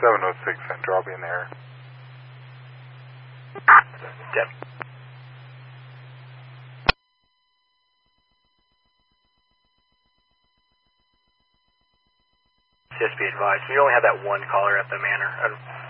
706 Central, I'll be in there. Yep. Just be advised, we only have that one caller at the manor.